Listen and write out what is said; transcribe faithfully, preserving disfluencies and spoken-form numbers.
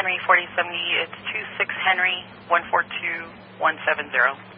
Henry forty seventy. It's two six Henry one four two one seven zero.